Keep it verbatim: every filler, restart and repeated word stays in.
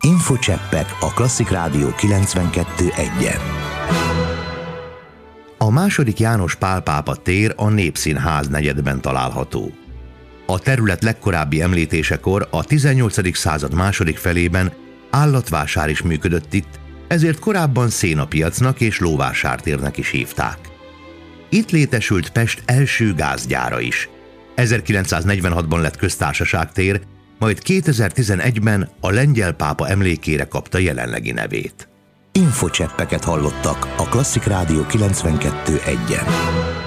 Infocseppek a Klasszik Rádió kilencvenkettő egyen. A második János Pál pápa tér a Népszínház negyedben található. A terület legkorábbi említésekor a tizennyolcadik század második felében állatvásár is működött itt, ezért korábban szénapiacnak és lóvásártérnek is hívták. Itt létesült Pest első gázgyára is. ezerkilencszáznegyvenhatban lett köztársaságtér, majd kétezer-tizenegyben a lengyel pápa emlékére kapta jelenlegi nevét. Infocseppeket hallottak a Klasszik Rádió kilencvenkettő egyen.